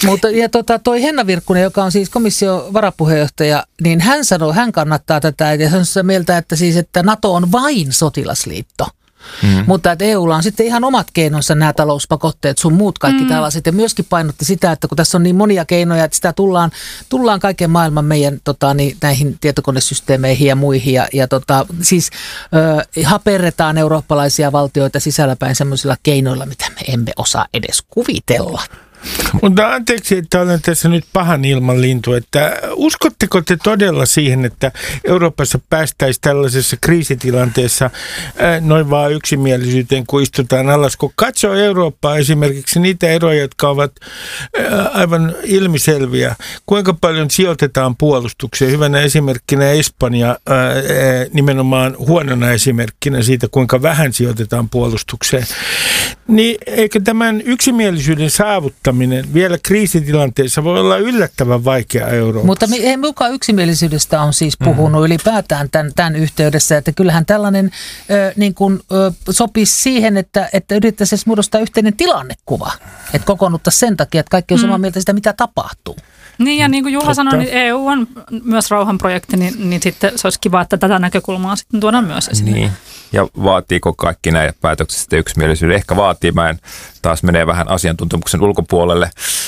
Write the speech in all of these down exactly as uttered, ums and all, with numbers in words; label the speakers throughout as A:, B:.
A: Mutta ja tota, toi Henna Virkkunen, joka on siis komission varapuheenjohtaja, niin hän sanoo, hän kannattaa tätä ja hän on sitä mieltä, että siis, että NATO on vain sotilasliitto. Mm. Mutta että E U:lla on sitten ihan omat keinonsa nämä talouspakotteet, sun muut kaikki mm. tällaiset. Ja myöskin painotti sitä, että kun tässä on niin monia keinoja, että sitä tullaan, tullaan kaiken maailman meidän tota, niin, näihin tietokonesysteemeihin ja muihin. Ja, ja tota, siis ö, haperretaan eurooppalaisia valtioita sisälläpäin semmoisilla keinoilla, mitä me emme osaa edes kuvitella.
B: Mutta anteeksi, että olen tässä nyt pahan ilman lintu, että uskotteko te todella siihen, että Euroopassa päästäisiin tällaisessa kriisitilanteessa noin vaan yksimielisyyteen, kun istutaan alas, kun katsoo Eurooppaa esimerkiksi niitä eroja, jotka ovat aivan ilmiselviä, kuinka paljon sijoitetaan puolustukseen, hyvänä esimerkkinä Espanja nimenomaan huonona esimerkkinä siitä, kuinka vähän sijoitetaan puolustukseen, niin eikö tämän yksimielisyyden saavuttaa vielä kriisitilanteessa voi olla yllättävän vaikea Euroopassa.
A: Mutta ei mukaan yksimielisyydestä on siis puhunut mm. ylipäätään tämän, tämän yhteydessä, että kyllähän tällainen ö, niin kuin, ö, sopisi siihen, että, että yritettäisiin muodostaa yhteinen tilannekuva, että kokoonnuttaisiin sen takia, että kaikki on samaa mieltä sitä, mitä tapahtuu.
C: Niin ja niin kuin Juha sanoi, niin E U on myös rauhanprojekti, niin, niin sitten se olisi kiva, että tätä näkökulmaa sitten tuodaan myös esille.
D: Niin. Ja vaatiiko kaikki näitä päätöksistä yksimielisyyden? Ehkä vaatii, mä en taas menee vähän asiantuntemuksen ulkopuolelle.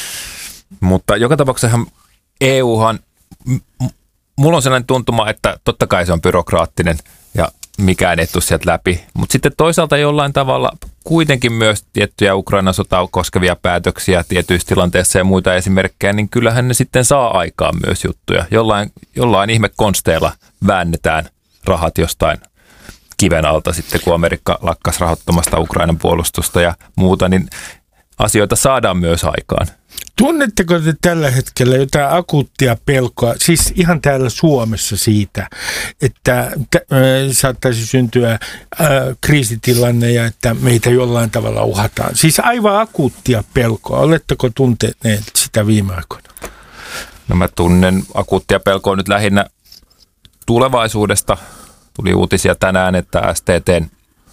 D: Mutta joka tapauksessahan E Uhan, m- mulla on sellainen tuntuma, että totta kai se on byrokraattinen ja mikään ei tule sieltä läpi. Mutta sitten toisaalta jollain tavalla kuitenkin myös tiettyjä Ukrainan sotaa koskevia päätöksiä tietyissä tilanteissa ja muita esimerkkejä, niin kyllähän ne sitten saa aikaan myös juttuja. Jollain, jollain ihmekonsteilla väännetään rahat jostain kiven alta sitten, kun Amerikka lakkasi rahoittamasta Ukrainan puolustusta ja muuta, niin asioita saadaan myös aikaan.
B: Tunnetteko te tällä hetkellä jotain akuuttia pelkoa, siis ihan täällä Suomessa siitä, että t- äh, saattaisi syntyä äh, kriisitilanne ja että meitä jollain tavalla uhataan? Siis aivan akuuttia pelkoa. Oletteko tunteneet sitä viime aikoina?
D: No mä tunnen akuuttia pelkoa nyt lähinnä tulevaisuudesta. Tuli uutisia tänään, että S T T:n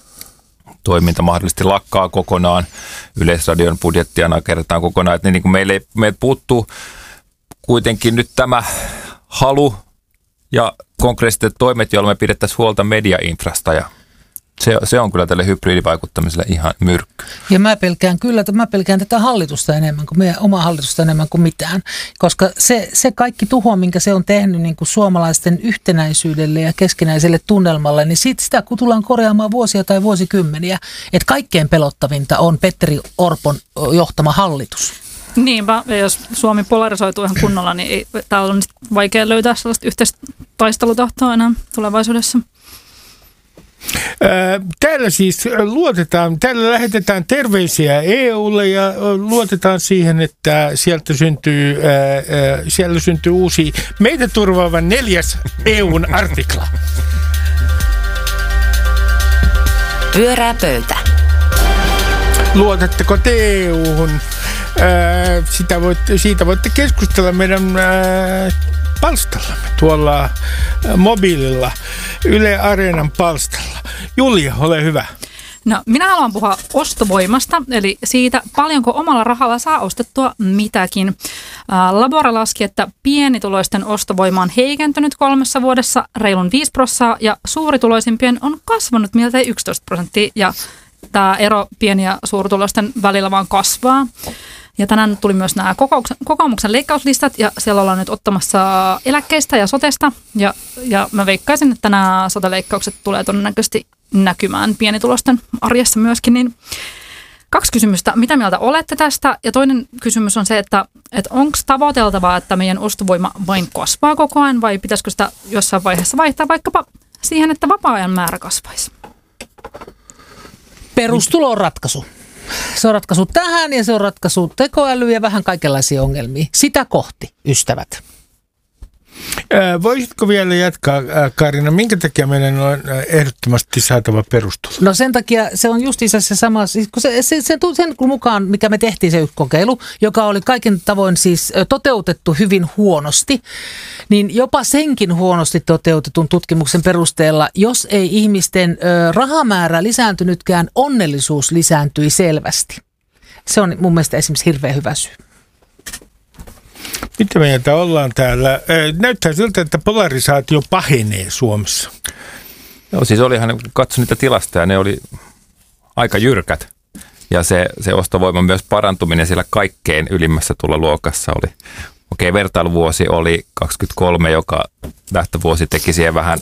D: toiminta mahdollisesti lakkaa kokonaan. Yleisradion budjettia nakerretaan kokonaan. Että niin kuin meille, meille puuttuu kuitenkin nyt tämä halu ja konkreettiset toimet, joilla me pidettäisiin huolta mediainfrasta ja Se, se on kyllä tälle hybridivaikuttamiselle ihan myrkky.
A: Ja mä pelkään kyllä, että mä pelkään tätä hallitusta enemmän kuin meidän omaa hallitusta enemmän kuin mitään. Koska se, se kaikki tuho, minkä se on tehnyt niin kuin suomalaisten yhtenäisyydelle ja keskinäiselle tunnelmalle, niin siitä sitä kun tullaan korjaamaan vuosia tai vuosikymmeniä. Että kaikkein pelottavinta on Petteri Orpon johtama hallitus.
C: Niinpä, ja jos Suomi polarisoituu ihan kunnolla, niin täällä on vaikea löytää sellaista yhteistä taistelutahtoa enää tulevaisuudessa.
B: Täällä siis luotetaan, täällä lähetetään terveisiä E U:lle ja luotetaan siihen, että sieltä syntyy, siellä syntyy uusi meitä turvaava neljäs E U:n artikla.
E: Pyörää pöytä.
B: Luotatteko te E U:hun? Sitä voitte, siitä voitte keskustella meidän palstallamme tuolla mobiililla, Yle Areenan palstalla. Julia, ole hyvä.
C: No, minä haluan puhua ostovoimasta, eli siitä paljonko omalla rahalla saa ostettua mitäkin. Labora laski, että pienituloisten ostovoima on heikentynyt kolmessa vuodessa reilun viisi prosenttia ja suurituloisimpien on kasvanut miltei yksitoista prosenttia ja tämä ero pieni- ja suurituloisten välillä vaan kasvaa. Ja tänään tuli myös nämä kokoomuksen leikkauslistat ja siellä ollaan nyt ottamassa eläkkeistä ja sotesta. Ja, ja mä veikkaisin, että nämä sote-leikkaukset tulee todennäköisesti näkymään pienitulosten arjessa myöskin. Niin kaksi kysymystä. Mitä mieltä olette tästä? Ja toinen kysymys on se, että, että onko tavoiteltavaa, että meidän ostovoima vain kasvaa koko ajan vai pitäisikö sitä jossain vaiheessa vaihtaa vaikkapa siihen, että vapaa-ajan määrä kasvaisi?
A: Perustulo on ratkaisu. Se on ratkaisu tähän ja se on ratkaisu tekoälyyn ja vähän kaikenlaisia ongelmia. Sitä kohti, ystävät.
B: Ää, voisitko vielä jatkaa, ää, Kaarina, minkä takia meidän on ehdottomasti saatava perustulo?
A: No sen takia se on justiinsa se sama, siis kun se, se, sen, sen mukaan, mikä me tehtiin se yksi kokeilu, joka oli kaiken tavoin siis toteutettu hyvin huonosti, niin jopa senkin huonosti toteutetun tutkimuksen perusteella, jos ei ihmisten ö, rahamäärä lisääntynytkään, onnellisuus lisääntyi selvästi. Se on mun mielestä esimerkiksi hirveän hyvä syy.
B: Mitä mieltä ollaan täällä? Näyttää siltä, että polarisaatio pahenee Suomessa.
D: Joo, siis olihan, kun katsoin niitä tilastoja, ne oli aika jyrkät. Ja se, se ostovoiman myös parantuminen siellä kaikkein ylimmässä tuloluokassa oli. Okei, vertailuvuosi oli kaksikymmentäkolme, joka lähtövuosi teki siihen vähän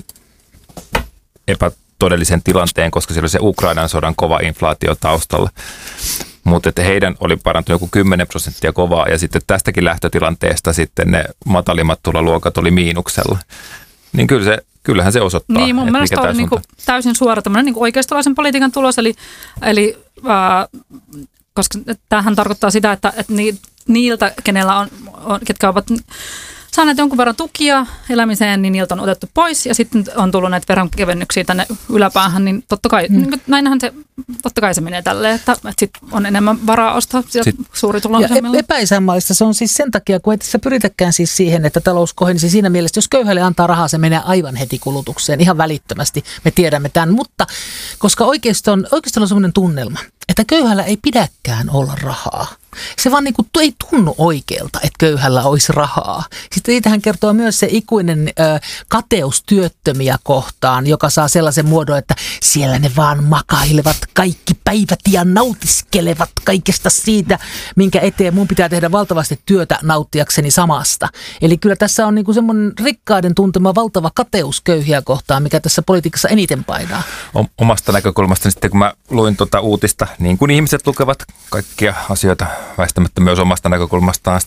D: epätodellisen tilanteen, koska siellä oli se Ukrainan sodan kova inflaatio taustalla. Mutta että heidän oli parantunut joku kymmenen prosenttia kovaa, ja sitten tästäkin lähtötilanteesta sitten ne matalimmat tuloluokat oli miinuksella. Niin kyllä se, kyllähän se osoittaa,
C: niin, mun
D: että
C: mielestä
D: mikä
C: on niinku täysin suora tämmöinen niinku oikeistolaisen politiikan tulos, eli, eli äh, koska tämähän tarkoittaa sitä, että, että niiltä, kenellä on, on, ketkä ovat saaneet jonkun verran tukia elämiseen, niin niiltä on otettu pois ja sitten on tullut näitä veronkevennyksiä tänne yläpäähän, niin totta kai, hmm. niin näinhän se, totta kai se menee tälleen, että, että sitten on enemmän varaa ostaa suurituloisemmilla.
A: Ja epäisänmaallista se on siis sen takia, kun ei tässä pyritäkään siis siihen, että talous kohenisi siinä mielessä, jos köyhälle antaa rahaa, se menee aivan heti kulutukseen, ihan välittömästi, me tiedämme tämän, mutta koska oikeastaan, oikeastaan on sellainen tunnelma, että köyhällä ei pidäkään olla rahaa. Se vaan niin kuin ei tunnu oikealta, että köyhällä olisi rahaa. Sitten siitähän kertoo myös se ikuinen ö, kateus työttömiä kohtaan, joka saa sellaisen muodon, että siellä ne vaan makailevat kaikki päivät ja nautiskelevat kaikesta siitä, minkä eteen mun pitää tehdä valtavasti työtä nauttiakseni samasta. Eli kyllä tässä on niin kuin semmoinen rikkaiden tuntema valtava kateus köyhiä kohtaan, mikä tässä politiikassa eniten painaa.
D: Omasta näkökulmasta sitten, kun mä luin tuota uutista, niin kuin ihmiset lukevat kaikkia asioita, väistämättä myös omasta näkökulmastaan.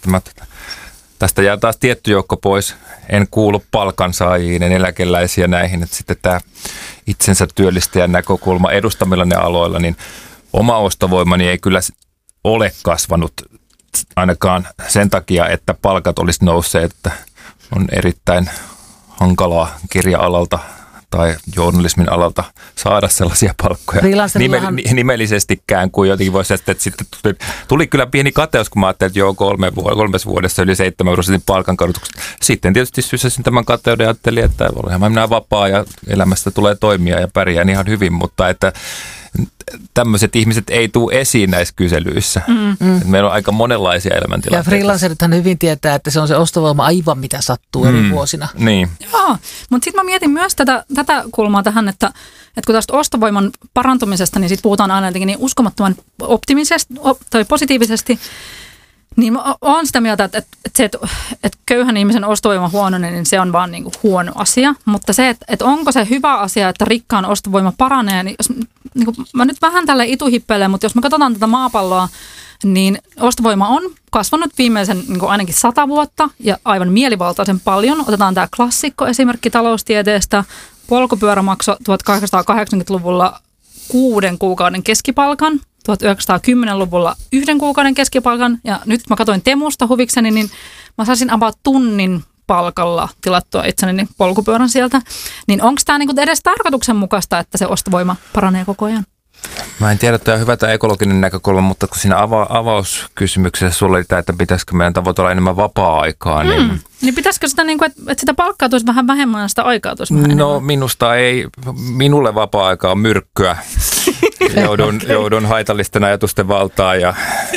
D: Tästä jää taas tietty joukko pois. En kuulu palkansaajiin, en eläkeläisiä näihin. Että sitten tämä itsensä työllistäjän näkökulma edustamilla ne aloilla, niin oma ostovoimani ei kyllä ole kasvanut ainakaan sen takia, että palkat olisi nousseet. Että on erittäin hankalaa kirja-alalta tai journalismin alalta saada sellaisia palkkoja Nime- nimellisestikään kuin jotenkin voisi, että sitten tuli, tuli kyllä pieni kateus, kun mä ajattelin, että joo, kolme vuod- kolmes vuodessa yli seitsemän prosentin palkankorotukset. Sitten tietysti sysäsin tämän kateuden ja ajattelin, että olenhan minä vapaa ja elämästä tulee toimia ja pärjään ihan hyvin, mutta että tämmöiset ihmiset ei tule esiin näissä kyselyissä. Mm, mm. Meillä on aika monenlaisia elämäntilanteita.
A: Ja freelancerithan hyvin tietää, että se on se ostovoima aivan mitä sattuu eri mm, vuosina.
D: Niin.
C: Joo, mutta sitten mä mietin myös tätä, tätä kulmaa tähän, että, että kun tästä ostovoiman parantumisesta, niin sitten puhutaan aina jotenkin niin uskomattoman optimisesti tai positiivisesti, niin mä oon sitä mieltä, että, että se, että, että köyhän ihmisen ostovoima huononen, niin se on vaan niin kuin huono asia. Mutta se, että, että onko se hyvä asia, että rikkaan ostovoima paranee, niin, jos, niin kuin mä nyt vähän tälle ituhippeilen, mutta jos me katsotaan tätä maapalloa, niin ostovoima on kasvanut viimeisen niin kuin ainakin sata vuotta ja aivan mielivaltaisen paljon. Otetaan tämä klassikko esimerkki taloustieteestä. Polkupyörä maksoi tuhatkahdeksansataakahdeksankymmentäluvulla kuuden kuukauden keskipalkan. tuhatyhdeksänsataakymmentäluvulla yhden kuukauden keskipalkan ja nyt mä katsoin Temusta huvikseni, niin mä saisin about tunnin palkalla tilattua itseni polkupyörän sieltä. Niin onko tämä niinku edes tarkoituksenmukaista, että se ostovoima paranee koko ajan?
D: Mä en tiedä, että on hyvä tämä ekologinen näkökulma, mutta kun siinä ava- avauskysymyksessä sulla oli tämä, että pitäisikö meidän tavoitella enemmän vapaa-aikaa, niin...
C: Mm. Niin pitäisikö sitä, niin kuin, että sitä palkkaa tulisi vähän vähemmän ja sitä aikaa tulisi vähän
D: No
C: enemmän?
D: Minusta ei. Minulle vapaa-aika on myrkkyä. Joudun, okay. joudun haitallisten ajatusten valtaan ja,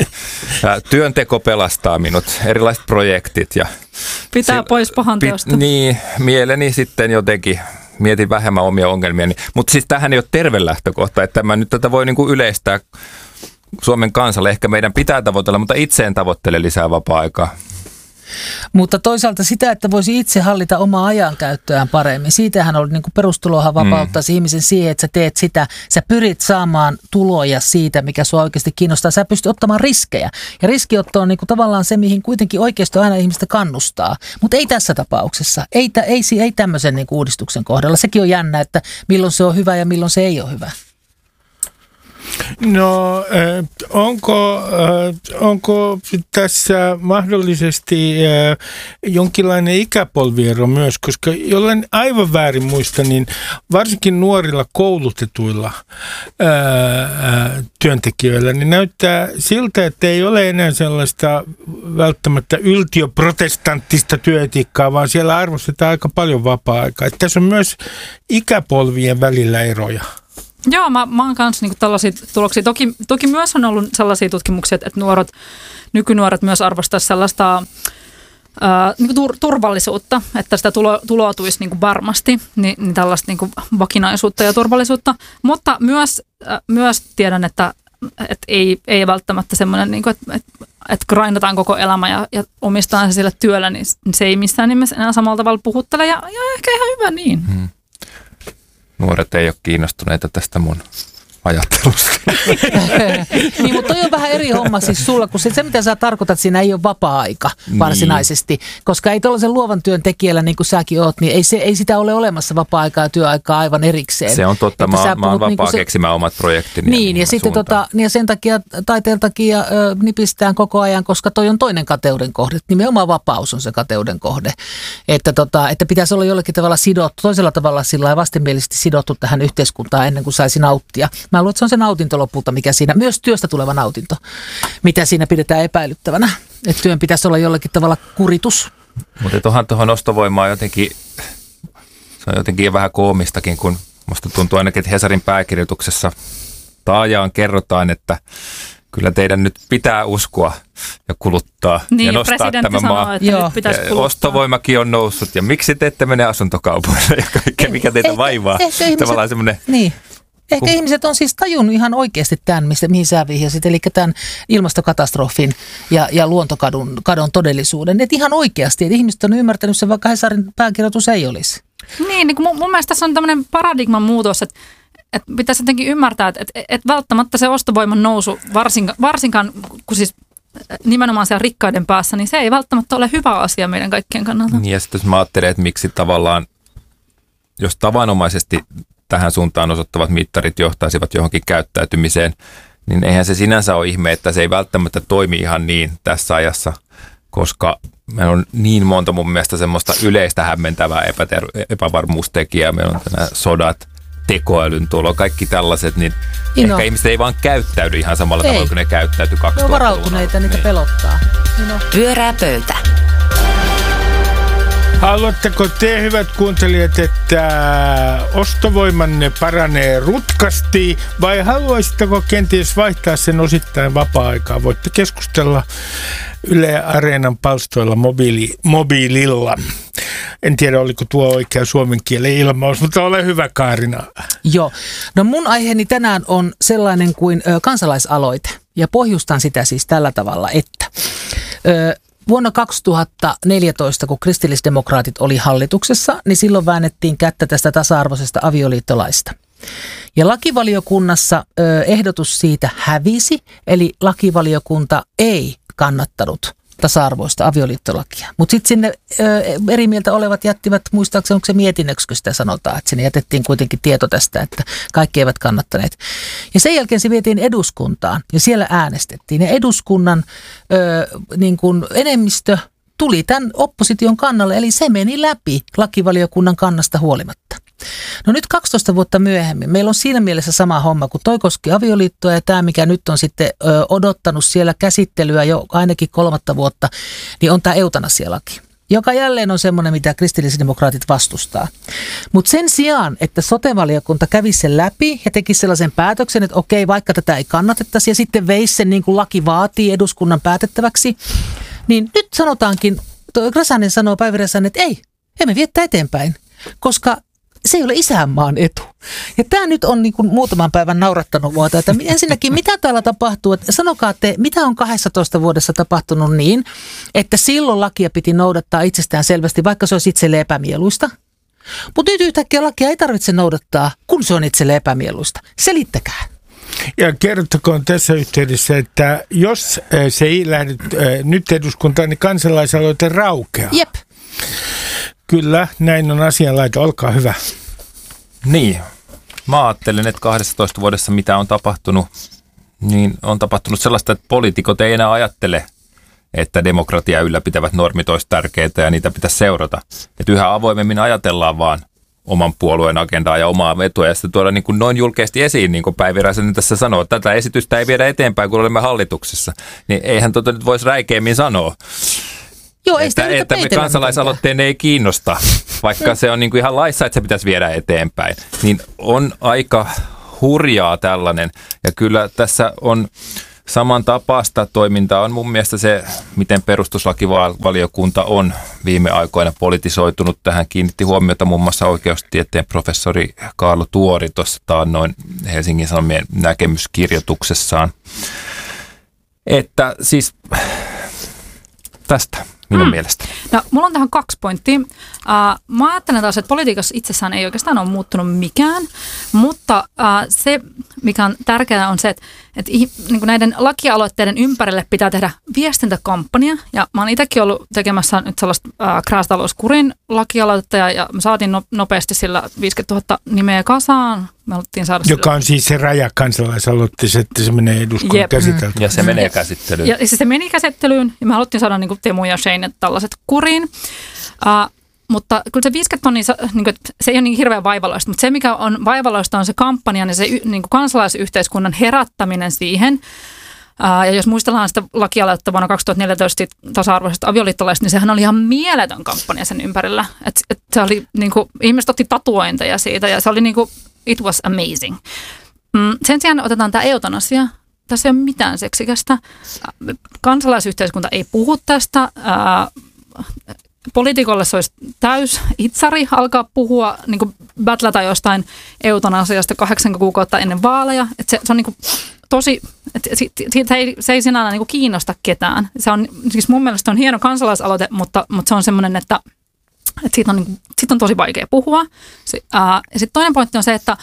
D: ja työnteko pelastaa minut. Erilaiset projektit. Ja
C: Pitää si- pois pahan teosta.
D: Pit, niin, mieleni sitten jotenkin... Mietin vähemmän omia ongelmia. Mutta siis tämähän ei ole terve lähtökohta, että mä nyt tätä voi niinku yleistää Suomen kansalle. Ehkä meidän pitää tavoitella, mutta itse en tavoittele lisää vapaa-aikaa.
A: Mutta toisaalta sitä, että voisi itse hallita omaa ajankäyttöään paremmin. Siitähän oli niin kuin perustulohan vapauttaisi mm. ihmisen siihen, että sä teet sitä, sä pyrit saamaan tuloja siitä, mikä sua oikeasti kiinnostaa. Sä pystyt ottamaan riskejä. Ja riskiotto on niin kuin tavallaan se, mihin kuitenkin oikeisto aina ihmistä kannustaa. Mutta ei tässä tapauksessa. Ei, ei, ei tämmöisen niin kuin uudistuksen kohdalla. Sekin on jännä, että milloin se on hyvä ja milloin se ei ole hyvä.
B: No, äh, onko, äh, onko tässä mahdollisesti äh, jonkinlainen ikäpolviero myös, koska jollen aivan väärin muista, niin varsinkin nuorilla koulutetuilla äh, äh, työntekijöillä, niin näyttää siltä, että ei ole enää sellaista välttämättä yltiöprotestanttista työetiikkaa, vaan siellä arvostetaan aika paljon vapaa-aikaa. Että tässä on myös ikäpolvien välillä eroja.
C: Joo, mä, mä oon kanssa niinku tällaisia tuloksia. Toki, toki myös on ollut sellaisia tutkimuksia, että nuoret, nykynuoret myös arvostaisivat sellaista Äh, niin kuin tur- turvallisuutta, että sitä tulo- tuloutuisi niin kuin varmasti, niin, niin tällaista niin kuin vakinaisuutta ja turvallisuutta, mutta myös, äh, myös tiedän, että et ei, ei välttämättä semmoinen, niin että et, et grindataan koko elämä ja, ja omistaan se sillä työllä, niin se ei missään nimessä enää samalla tavalla puhuttele ja, ja ehkä ihan hyvä niin. Hmm.
D: Nuoret ei ole kiinnostuneita tästä mun ajattelusta.
A: Niin, mutta toi on vähän eri homma siis sulla, kun se, se mitä sä tarkoitat, siinä ei ole vapaa-aika varsinaisesti, niin. Koska ei tuollaisen luovan työn tekijällä, niin kuin säkin oot, niin ei, se, ei sitä ole olemassa vapaa-aikaa ja työaikaa aivan erikseen.
D: Se on totta, mä, mä oon vapaa niin se, keksimään omat projektini.
A: Niin, ja, ja sitten tota, niin ja sen takia taiteen takia ö, nipistään koko ajan, koska toi on toinen kateuden kohde. Nimenomaan vapaus on se kateuden kohde, että, tota, että pitäisi olla jollakin tavalla sidottu, toisella tavalla sillä vastenmielisesti sidottu tähän yhteiskuntaan ennen kuin saisi nauttia. Mä luulen, että se on se nautinto lopulta, mikä siinä, myös työstä tuleva nautinto, mitä siinä pidetään epäilyttävänä. Että työn pitäisi olla jollakin tavalla kuritus.
D: Mutta tuohon tuohon ostovoimaan jotenkin, se on jotenkin vähän koomistakin, kun musta tuntuu ainakin, että Hesarin pääkirjoituksessa taajaan kerrotaan, että kyllä teidän nyt pitää uskoa ja kuluttaa
C: niin,
D: ja nostaa tämä
C: sanoo,
D: maa.
C: Että nyt pitäisi kuluttaa.
D: Ostovoimakin on noussut ja miksi te ette mene asuntokaupoille ja kaikkea, mikä teitä ehkä, vaivaa. Ehkä ihmiset, semmoinen...
A: Niin. Ehkä kun... ihmiset on siis tajunnut ihan oikeasti tämän, mistä, mihin sä vihjasit, eli tämän ilmastokatastrofin ja, ja luontokadon kadon todellisuuden. Että ihan oikeasti, että ihmiset on ymmärtänyt sen, vaikka Hesarin pääkirjoitus ei olisi.
C: Niin, niin mun, mun mielestä tässä on tämmöinen paradigman muutos, että, että pitäisi jotenkin ymmärtää, että, että, että välttämättä se ostovoiman nousu, varsinkaan, varsinkaan kun siis nimenomaan siellä rikkaiden päässä, niin se ei välttämättä ole hyvä asia meidän kaikkien kannalta.
D: Niin, ja sitten jos mä ajattelen, että miksi tavallaan, jos tavanomaisesti tähän suuntaan osoittavat mittarit johtaisivat johonkin käyttäytymiseen, niin eihän se sinänsä ole ihme, että se ei välttämättä toimi ihan niin tässä ajassa, koska meillä on niin monta mun mielestä semmoista yleistä hämmentävää epäter- epävarmuustekijää. Meillä on nämä sodat, tekoälyn tulo, kaikki tällaiset, niin Ino. Ehkä ihmiset ei vaan käyttäydy ihan samalla ei. tavalla kuin ne käyttäytyi kaksituhattaluvun.
A: Ne on varautuneita, niitä niin. pelottaa. Ino.
E: Pyörää pöytä.
B: Haluatteko te, hyvät kuuntelijat, että ostovoimanne paranee rutkasti vai haluaisitteko kenties vaihtaa sen osittain vapaa-aikaa? Voitte keskustella Yle Areenan palstoilla mobiili, mobiililla. En tiedä, oliko tuo oikea suomen kielen ilmaus, mutta ole hyvä, Kaarina.
A: Joo. No mun aiheeni tänään on sellainen kuin ö, kansalaisaloite. Ja pohjustan sitä siis tällä tavalla, että... Ö, Vuonna kaksituhattaneljätoista, kun kristillisdemokraatit oli hallituksessa, niin silloin väännettiin kättä tästä tasa-arvoisesta avioliittolaista. Ja lakivaliokunnassa ö, ehdotus siitä hävisi, eli lakivaliokunta ei kannattanut tasa-arvoista avioliittolakia. Mutta sitten sinne ö, eri mieltä olevat jättivät, muistaakseni onko se mietinnöksi, kun sitä sanotaan, että sinne jätettiin kuitenkin tieto tästä, että kaikki eivät kannattaneet. Ja sen jälkeen se vietiin eduskuntaan ja siellä äänestettiin. Ja eduskunnan ö, niin kun enemmistö tuli tämän opposition kannalle, eli se meni läpi lakivaliokunnan kannasta huolimatta. No nyt kaksitoista vuotta myöhemmin meillä on siinä mielessä sama homma, kun toi koski avioliittoa ja tämä, mikä nyt on sitten ö, odottanut siellä käsittelyä jo ainakin kolmatta vuotta, niin on tämä eutanasialaki, joka jälleen on semmoinen, mitä kristillisdemokraatit vastustaa. Mutta sen sijaan, että sote-valiokunta kävisi sen läpi ja teki sellaisen päätöksen, että okei, vaikka tätä ei kannatettaisi ja sitten veisi sen niin kuin laki vaatii eduskunnan päätettäväksi, niin nyt sanotaankin, Räsänen sanoo Päivi Räsänen, että ei, emme viettää eteenpäin, koska se ei ole isänmaan etu. Ja tämä nyt on niin kuin muutaman päivän naurattanut vuotta, että ensinnäkin mitä täällä tapahtuu, että sanokaa te, mitä on kahdessatoista vuodessa tapahtunut niin, että silloin lakia piti noudattaa itsestään selvästi, vaikka se olisi itselle epämieluista. Mutta nyt yhtäkkiä lakia ei tarvitse noudattaa, kun se on itselle epämieluista. Selittäkää.
B: Ja kertokoon tässä yhteydessä, että jos se ei lähde nyt eduskuntaan, niin kansalaisaloite raukeaa.
A: Jep.
B: Kyllä, näin on asianlaita. Olkaa hyvä.
D: Niin, mä ajattelen, että kahdessatoista vuodessa mitä on tapahtunut, niin on tapahtunut sellaista, että poliitikot ei enää ajattele, että demokratia ylläpitävät normit olisi tärkeitä ja niitä pitäisi seurata. Että yhä avoimemmin ajatellaan vaan oman puolueen agendaa ja omaa etua ja sitten tuoda niin kuin noin julkeasti esiin, niin kuin Päivi Räsänen tässä sanoo, että tätä esitystä ei viedä eteenpäin, kun olemme hallituksessa. Niin eihän tota nyt voisi räikeämmin sanoa.
A: Joo, ei
D: että, että me kansalaisaloitteen ei kiinnosta, vaikka se on niin kuin ihan laissa, että se pitäisi viedä eteenpäin. Niin on aika hurjaa tällainen. Ja kyllä tässä on saman tapaista toimintaa on mun mielestä se, miten perustuslakivaliokunta on viime aikoina politisoitunut. Tähän kiinnitti huomiota muun muassa oikeustieteen professori Kaarlo Tuori tuossa taannoin Helsingin Sanomien näkemyskirjoituksessaan. Että siis tästä minun mm. mielestä.
C: No, mulla on tähän kaksi pointtia. Uh, mä ajattelen taas, että politiikassa itsessään ei oikeastaan ole muuttunut mikään, mutta uh, se, mikä on tärkeää, on se, että, että niin kuin näiden lakialoitteiden ympärille pitää tehdä viestintäkampanja. Ja mä oon itsekin ollut tekemässä nyt sellaista uh, krääsitalouskurin lakialoitetta, ja, ja me saatiin no, nopeasti sillä viisikymmentätuhatta nimeä kasaan. Me haluttiin saada
B: Joka sillä... on siis se raja kansalaisaloitteessa, että se menee eduskunnan käsiteltyyn.
D: Ja se menee käsittelyyn.
C: Ja, ja se meni käsittelyyn, ja me haluttiin saada niin kuin Teemu ja Shane tällaiset kuriin. Uh, mutta kyllä se viisikymmentä tonnia, niin kuin, se ei ole niin hirveän vaivaloista, mutta se mikä on vaivaloista on se kampanja ja se niin kuin kansalaisyhteiskunnan herättäminen siihen. Uh, ja jos muistellaan sitä lakialoitetta vuonna kaksituhattaneljätoista tasa-arvoisesta avioliittolaista, niin sehän oli ihan mieletön kampanja sen ympärillä. Et, et se oli, niin kuin, ihmiset otti tatuointeja siitä ja se oli niin kuin, it was amazing. Mm, sen sijaan otetaan tämä eutanasia. Tässä ei ole mitään seksikästä. Kansalaisyhteiskunta ei puhu tästä. Poliitikolle se olisi täys itsari alkaa puhua, niin kuin battlata jostain eutanasiasta kahdeksan kuukautta ennen vaaleja. Että se, se on niin kuin tosi, että se ei, se ei sinällään niin kuin kiinnosta ketään. Se on, siis mun mielestä on hieno kansalaisaloite, mutta, mutta se on semmoinen, että, että siitä, on, niin kuin, siitä on tosi vaikea puhua. Se, ää, ja sitten toinen pointti on se, että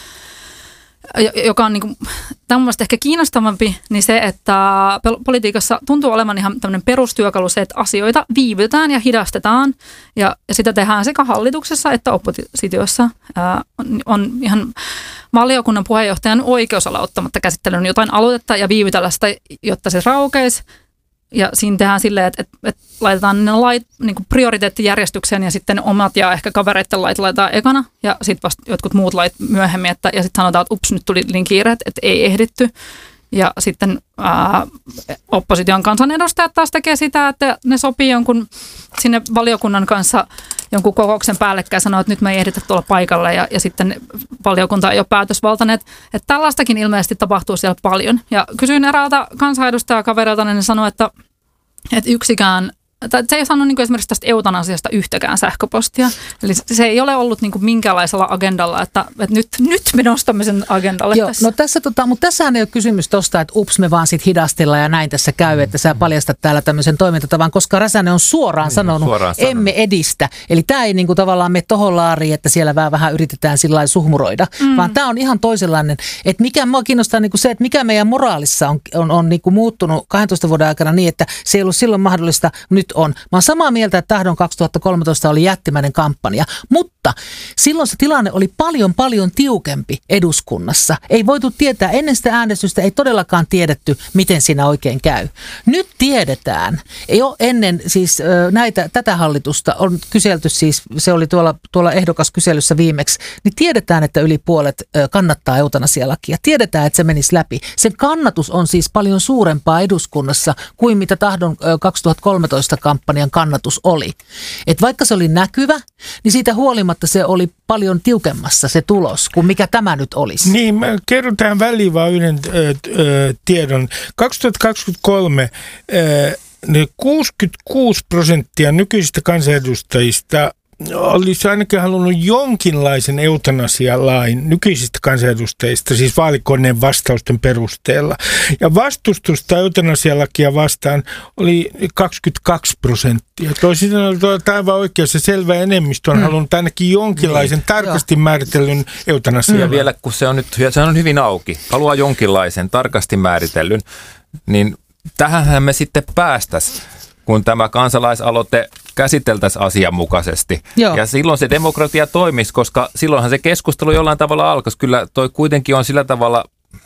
C: joka on niin kuin, tämä on mun mielestä ehkä kiinnostavampi, niin se, että politiikassa tuntuu olevan ihan tämmöinen perustyökalu se, että asioita viivytään ja hidastetaan. Ja, ja sitä tehdään sekä hallituksessa että oppositiossa. Ää, on, on ihan valiokunnan puheenjohtajan oikeusala ottamatta käsittelyyn jotain aloitetta ja viivytellä sitä, jotta se raukeisi. Ja siinä tehdään silleen, että, että, että laitetaan ne lait niin kuin prioriteettijärjestykseen ja sitten omat ja ehkä kavereiden lait laitetaan ekana ja sitten vasta jotkut muut lait myöhemmin. Että, ja sitten sanotaan, että ups, nyt tuli niin kiire, että ei ehditty. Ja sitten ää, opposition kansanedustajat taas tekee sitä, että ne sopii jonkun sinne valiokunnan kanssa jonkun kokouksen päällekkäin ja sanoo, että nyt me ei ehditä tuolla paikalle ja, ja sitten valiokunta ei ole päätösvaltainen. Että, että tällaistakin ilmeisesti tapahtuu siellä paljon. Ja kysyin eräältä kansanedustajakaverilta, niin ne sanoi, että, että yksikään, tai se ei saanut niin kuin esimerkiksi tästä eutanasiasta yhtäkään sähköpostia. Eli se ei ole ollut niin kuin minkäänlaisella agendalla, että, että nyt, nyt me nostamme sen agendalle.
A: Joo,
C: tässä.
A: No tässä, tota, mutta tässähän ei ole kysymys tosta, että ups me vaan sit hidastellaan ja näin tässä käy, että sä paljastat täällä tämmöisen toimintatavan, koska Räsänen on suoraan niin, sanonut, suoraan emme sanonut. edistä. Eli tämä ei niin kuin tavallaan mene tohon laariin, että siellä vähän, vähän yritetään sillä lailla suhmuroida, mm. vaan tämä on ihan toisenlainen. Että mikä mua kiinnostaa niin kuin se, että mikä meidän moraalissa on, on, on niin kuin muuttunut kahdentoista vuoden aikana niin, että se ei ollut silloin mahdollista, nyt on. Mä oon samaa mieltä, että Tahdon kaksituhattakolmetoista oli jättimäinen kampanja, mutta silloin se tilanne oli paljon paljon tiukempi eduskunnassa. Ei voitu tietää, ennen sitä äänestystä ei todellakaan tiedetty, miten siinä oikein käy. Nyt tiedetään. Ei ole ennen siis näitä, tätä hallitusta on kyselty siis, se oli tuolla, tuolla ehdokaskyselyssä viimeksi, niin tiedetään, että yli puolet kannattaa eutanasialakia. Tiedetään, että se menisi läpi. Sen kannatus on siis paljon suurempaa eduskunnassa kuin mitä Tahdon kaksituhattakolmetoista kampanjan kannatus oli. Et vaikka se oli näkyvä, niin siitä huolimatta se oli paljon tiukemmassa se tulos kuin mikä tämä nyt olisi.
B: Niin, mä kerron tähän väliin vaan yhden ö, ö, tiedon. kaksituhattakaksikymmentäkolme ö, kuusikymmentäkuusi prosenttia nykyisistä kansanedustajista olisi ainakin halunnut jonkinlaisen eutanasialain nykyisistä kansanedustajista, siis vaalikoneen vastausten perusteella. Ja vastustusta eutanasialakia vastaan oli kaksikymmentäkaksi prosenttia. Toisin sanoen aivan oikeassa selvä enemmistö on mm. halunnut ainakin jonkinlaisen niin, tarkasti joo. määritellyn eutanasialain.
D: Ja vielä kun se on nyt se on hyvin auki, haluaa jonkinlaisen tarkasti määritellyn, niin tähänhän me sitten päästäisiin, kun tämä kansalaisaloite käsiteltäisiin asianmukaisesti. Joo. Ja silloin se demokratia toimisi, koska silloinhan se keskustelu jollain tavalla alkaisi. Kyllä toi kuitenkin on sillä tavalla,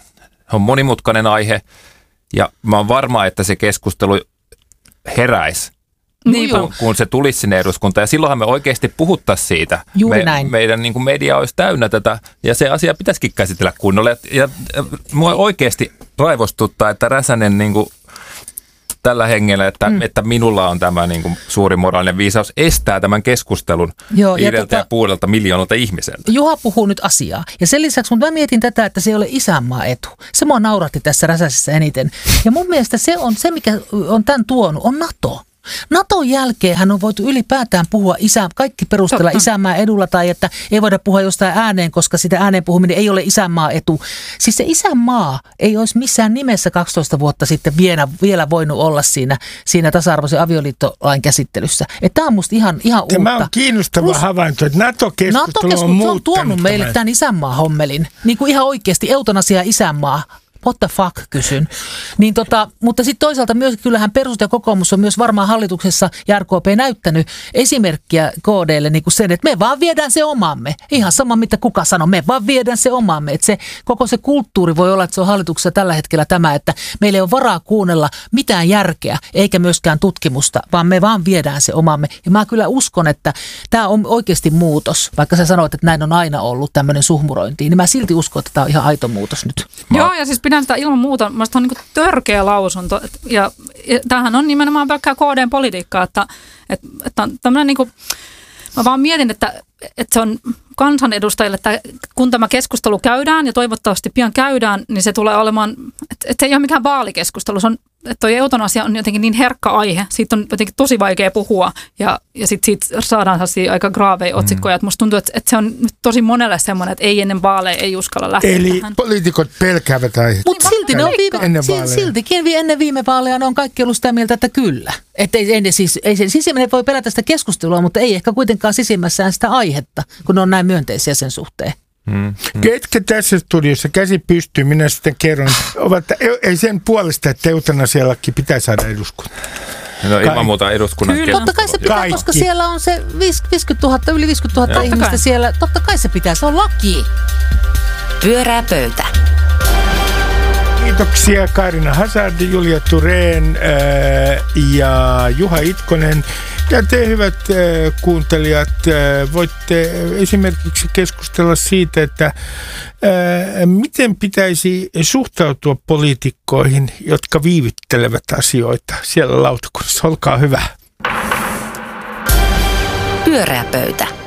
D: on monimutkainen aihe, ja mä oon varma, että se keskustelu heräisi, niin kun, kun se tulisi sinne eduskuntaan. Ja silloinhan me oikeasti puhuttaisiin siitä.
A: Juuri me, näin.
D: Meidän niin kuin media olisi täynnä tätä, ja se asia pitäisikin käsitellä kunnolla. Ja, ja mua oikeasti raivostuttaa, että Räsänen niin kuin tällä hengellä, että, mm. että minulla on tämä niin kuin suuri moraalinen viisaus estää tämän keskustelun Joo, viideltä ja, tota, ja puolelta miljoonalta ihmiseltä.
A: Juha puhuu nyt asiaa. Ja sen lisäksi, mutta mä mietin tätä, että se ei ole isänmaan etu. Se mua nauratti tässä Räsäsessä eniten. Ja mun mielestä se on se, mikä on tämän tuonut, on NATO. Naton jälkeen hän on voitu ylipäätään puhua isä, kaikki perustella Totta. isänmaan edulla tai että ei voida puhua jostain ääneen, koska sitä ääneen puhuminen ei ole isänmaan etu. Siis se isänmaa ei olisi missään nimessä kaksitoista vuotta sitten vielä, vielä voinut olla siinä, siinä tasa-arvoisen avioliittolain käsittelyssä. Tämä on musta ihan, ihan uutta.
B: Tämä on kiinnostava Plus, havainto, että NATO-keskustelu NATO on muuttanut.
A: on tuonut meille tämän, tämän isänmaan hommelin. Niin kuin ihan oikeasti eutanasia isänmaa. What the fuck, kysyn. Niin tota, mutta sitten toisaalta myös kyllähän perusut ja kokoomus on myös varmaan hallituksessa ja R K P näyttänyt esimerkkiä K D:lle niin kuin sen, että me vaan viedään se omamme. Ihan sama mitä kuka sanoo, me vaan viedään se omamme. Että se, koko se kulttuuri voi olla, että se on hallituksessa tällä hetkellä tämä, että meillä ei ole varaa kuunnella mitään järkeä eikä myöskään tutkimusta, vaan me vaan viedään se omamme. Ja mä kyllä uskon, että tämä on oikeasti muutos. Vaikka sä sanoit, että näin on aina ollut tämmöinen suhmurointi, niin mä silti uskon, että tämä on ihan aito muutos nyt. Mä...
C: Joo, ja siis pidän sitä ilman muuta, mielestäni on niin kuin törkeä lausunto. Ja, ja tämähän on nimenomaan pelkkää K D:n politiikkaa, että, että, että on tämmöinen niin kuin, mä vaan mietin, että, että se on kansanedustajille, että kun tämä keskustelu käydään ja toivottavasti pian käydään, niin se tulee olemaan, että, että se ei ole mikään vaalikeskustelu, se on, että toi eutanasia on jotenkin niin herkkä aihe, siitä on jotenkin tosi vaikea puhua ja, ja sitten siitä saadaan aika graaveja otsikkoja, mm. että musta tuntuu, että, että se on nyt tosi monelle semmoinen, että ei ennen vaaleja, ei uskalla lähteä
B: Eli
C: tähän.
B: poliitikot pelkäävät aiheet.
A: Mutta silti ne on viime, siltikin ennen viime vaaleja ne on kaikki ollut sitä mieltä, että kyllä. Että ei, ei, siis, ei se sisimmäinen voi pelätä sitä keskustelua, mutta ei ehkä kuitenkaan sisimmässään sitä aihetta, kun ne on näin myönteisiä sen suhteen.
B: Hmm. Ketkä tässä studiossa käsi pystyy, minä sitten kerron, ovat, ei sen puolesta, että eutanasialaki pitää saada eduskuntaan.
D: No ilman muuta eduskunnan
A: keskustelua. Totta kai se pitää, Kaikki. Koska siellä on se viisikymmentätuhatta, yli viisikymmentätuhatta ihmistä kai. Siellä. Totta kai se pitää, se on laki.
E: Pyörää pöytä.
B: Kiitoksia Kaarina Hazard, Julia Thurén äh, ja Juha Itkonen. Ja te hyvät äh, kuuntelijat, äh, voitte esimerkiksi keskustella siitä, että äh, miten pitäisi suhtautua poliitikkoihin, jotka viivyttelevät asioita siellä lautakunnassa. Olkaa hyvä.
E: Pyörää pöytä.